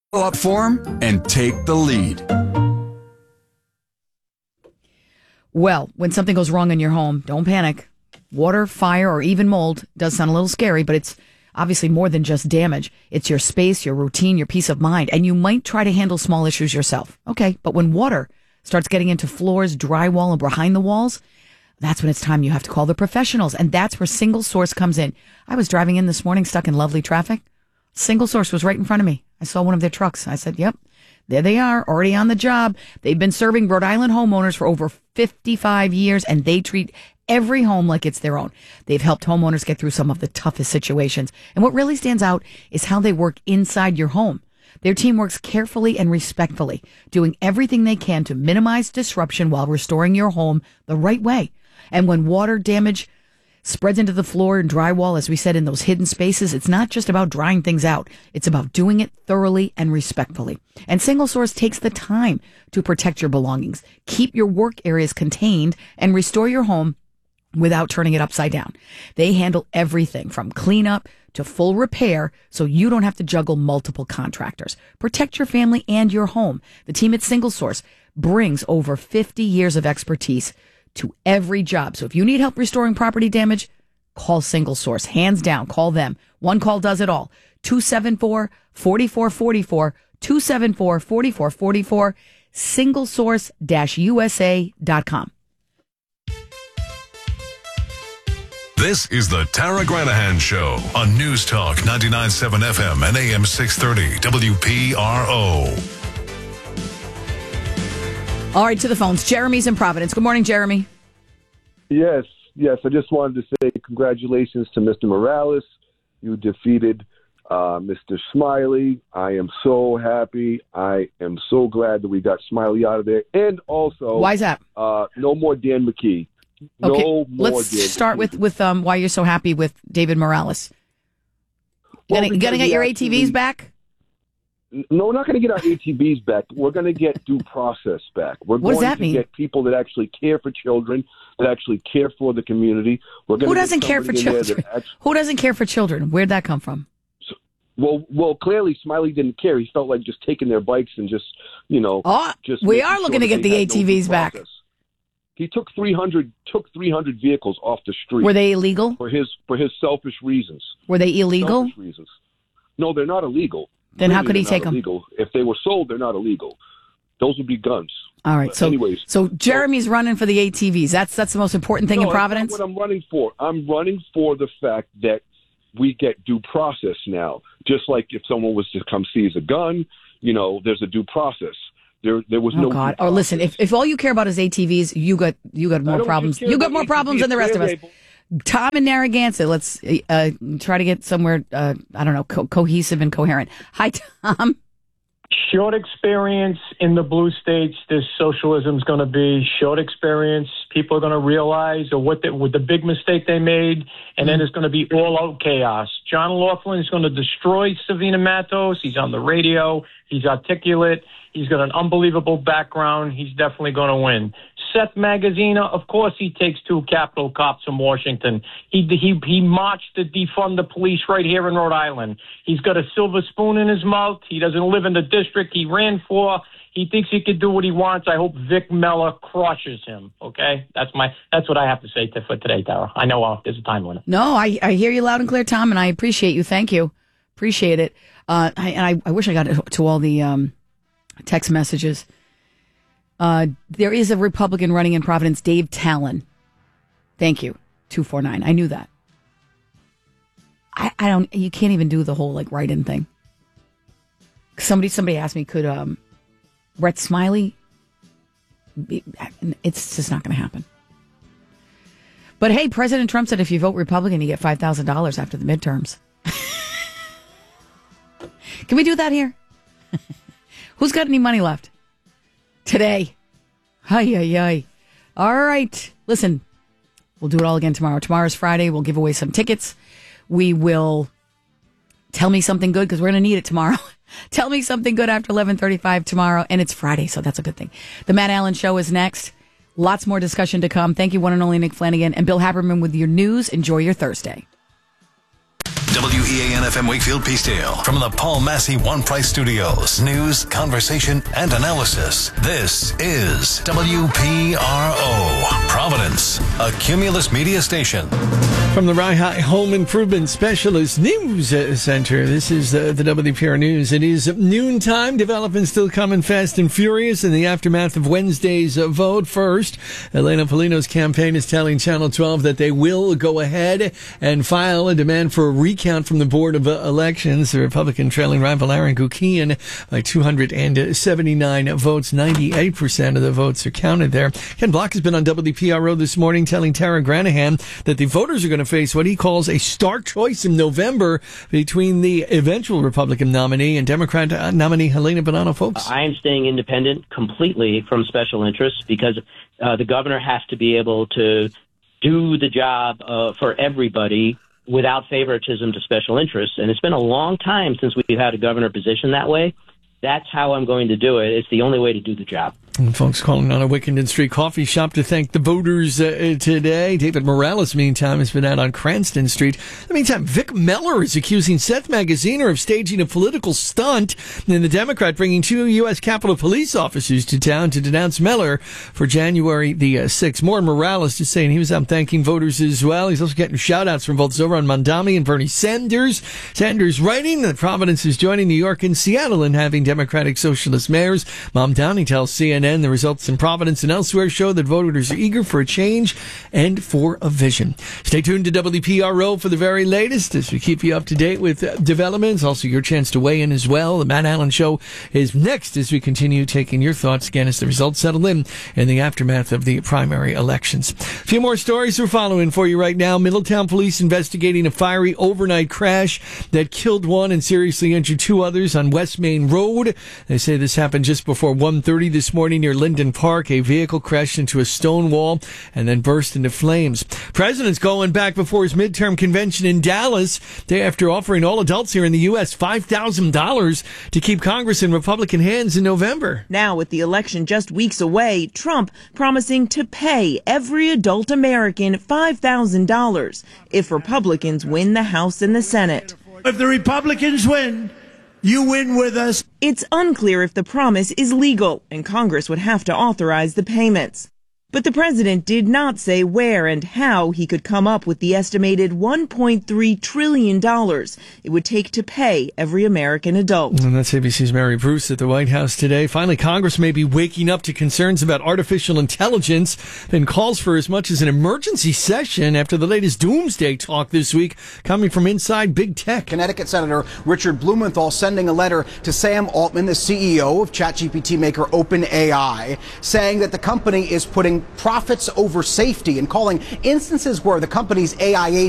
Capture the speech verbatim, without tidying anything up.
up for 'em and take the lead. Well, when something goes wrong in your home, don't panic. Water, fire, or even mold does sound a little scary, but it's obviously more than just damage. It's your space, your routine, your peace of mind, and you might try to handle small issues yourself. Okay, but when water starts getting into floors, drywall, and behind the walls, that's when it's time you have to call the professionals, and that's where Single Source comes in. I was driving in this morning, stuck in lovely traffic. Single Source was right in front of me. I saw one of their trucks. I said, yep, there they are, already on the job. They've been serving Rhode Island homeowners for over fifty-five years, and they treat every home like it's their own. They've helped homeowners get through some of the toughest situations. And what really stands out is how they work inside your home. Their team works carefully and respectfully, doing everything they can to minimize disruption while restoring your home the right way. And when water damage spreads into the floor and drywall, as we said, in those hidden spaces, it's not just about drying things out. It's about doing it thoroughly and respectfully. And Single Source takes the time to protect your belongings, keep your work areas contained, and restore your home without turning it upside down. They handle everything from cleanup to full repair, so you don't have to juggle multiple contractors. Protect your family and your home. The team at Single Source brings over fifty years of expertise to every job. So if you need help restoring property damage, call Single Source. Hands down, call them. One call does it all. two seven four, four four four four, two seven four, four four four four, single source dash U S A dot com. This is the Tara Granahan Show on News Talk ninety-nine point seven F M and A M six thirty W P R O. All right, to the phones. Jeremy's in Providence. Good morning, Jeremy. Yes, yes. I just wanted to say congratulations to Mister Morales. You defeated uh, Mister Smiley. I am so happy. I am so glad that we got Smiley out of there. And also, why is that? Uh, no more Dan McKee. No okay, more let's Dan start McKee. with with um, why you're so happy with David Morales. Well, Getting, getting at your actually, A T Vs back? No, we're not going to get our A T Vs back. We're going to get due process back. We're What does going that to mean? get people that actually care for children, that actually care for the community. We're going Who to doesn't get care for somebody in there children? that actually, Who doesn't care for children? Where'd that come from? Well, well, clearly Smiley didn't care. He felt like just taking their bikes and just, you know, Oh, just we making are sure looking to that get they the had no A T Vs due back. process. He took three hundred took three hundred vehicles off the street. Were they illegal? for his for his selfish reasons? Were they illegal? Selfish reasons. No, they're not illegal. Then how Clearly could he they're take not them? illegal. If they were sold, they're not illegal. Those would be guns. All right. But So, anyways, so Jeremy's running for the A T Vs. That's that's the most important thing no, in Providence. That's not what I'm running for. I'm running for the fact that we get due process now. Just like if someone was to come seize a gun, you know, there's a due process. There, there was Oh no. God! due Or listen, if, if all you care about is A T Vs, you got you got I more don't problems. just care You got about more A T Vs. problems than the rest of us. They're able- Tom in Narragansett. Let's uh, try to get somewhere. Uh, I don't know, co- cohesive and coherent. Hi, Tom. Short experience in the blue states, this socialism is going to be short experience. People are going to realize or what the, what the big mistake they made, and then it's going to be all out chaos. John Laughlin is going to destroy Savina Matos. He's on the radio. He's articulate. He's got an unbelievable background. He's definitely going to win. Seth Magaziner, of course, he takes two Capitol cops from Washington. He he he marched to defund the police right here in Rhode Island. He's got a silver spoon in his mouth. He doesn't live in the district he ran for. He thinks he can do what he wants. I hope Vic Mellor crushes him. Okay, that's my that's what I have to say to, for today, Tara. I know uh, there's a time limit. No, I, I hear you loud and clear, Tom, and I appreciate you. Thank you, appreciate it. Uh, I, and I, I wish I got to all the um, text messages. Uh, there is a Republican running in Providence, Dave Talon. Thank you, two four nine. I knew that. I, I don't. You can't even do the whole like write-in thing. Somebody somebody asked me, could um, Brett Smiley? Be, it's just not going to happen. But hey, President Trump said if you vote Republican, you get five thousand dollars after the midterms. Can we do that here? Who's got any money left? Today. Hi, hi, hi. All right. Listen, we'll do it all again tomorrow. Tomorrow's Friday. We'll give away some tickets. We will tell me something good because we're going to need it tomorrow. Tell me something good after eleven thirty-five tomorrow. And it's Friday, so that's a good thing. The Matt Allen Show is next. Lots more discussion to come. Thank you, one and only Nick Flanagan and Bill Haberman with your news. Enjoy your Thursday. W E A N F M Wakefield Peacedale. From the Paul Massey One Price Studios. News, conversation, and analysis. This is W P R O. Providence, a Cumulus media station. From the Rye High Home Improvement Specialist News Center, this is the, the W P R News. It is noontime. Developments still coming fast and furious in the aftermath of Wednesday's vote. First, Elena Polino's campaign is telling Channel twelve that they will go ahead and file a demand for a recount from the Board of Elections. The Republican trailing rival Aaron Gukian by two hundred seventy-nine votes. ninety-eight percent of the votes are counted there. Ken Block has been on W P R O this morning telling Tara Granahan that the voters are going to face what he calls a stark choice in November between the eventual Republican nominee and Democrat nominee Helena Bonanno Folks. I am staying independent completely from special interests because uh, the governor has to be able to do the job uh, for everybody without favoritism to special interests. And it's been a long time since we've had a governor position that way. That's how I'm going to do it. It's the only way to do the job. And folks calling on a Wickenden Street coffee shop to thank the voters uh, today. David Morales, meantime, has been out on Cranston Street. In the meantime, Vic Meller is accusing Seth Magaziner of staging a political stunt, and the Democrat bringing two U S Capitol Police officers to town to denounce Meller for January the uh, sixth. More Morales just saying he was out thanking voters as well. He's also getting shout-outs from both Zohran Mamdani and Bernie Sanders. Sanders writing that Providence is joining New York and Seattle in having Democratic Socialist mayors. Mamdani tells C N N the results in Providence and elsewhere show that voters are eager for a change and for a vision. Stay tuned to W P R O for the very latest as we keep you up to date with uh, developments. Also, your chance to weigh in as well. The Matt Allen Show is next as we continue taking your thoughts again as the results settle in in the aftermath of the primary elections. A few more stories we're following for you right now. Middletown police investigating a fiery overnight crash that killed one and seriously injured two others on West Main Road. They say this happened just before one thirty this morning near Linden Park. A vehicle crashed into a stone wall and then burst into flames. President's going back before his midterm convention in Dallas, day after offering all adults here in the U S five thousand dollars to keep Congress in Republican hands in November. Now, with the election just weeks away, Trump promising to pay every adult American five thousand dollars if Republicans win the House and the Senate. If the Republicans win, you win with us. It's unclear if the promise is legal, and Congress would have to authorize the payments. But the president did not say where and how he could come up with the estimated one point three trillion dollars it would take to pay every American adult. And that's A B C's Mary Bruce at the White House today. Finally, Congress may be waking up to concerns about artificial intelligence and calls for as much as an emergency session after the latest doomsday talk this week coming from inside big tech. Connecticut Senator Richard Blumenthal sending a letter to Sam Altman, the C E O of ChatGPT maker OpenAI, saying that the company is putting profits over safety and calling instances where the company's A I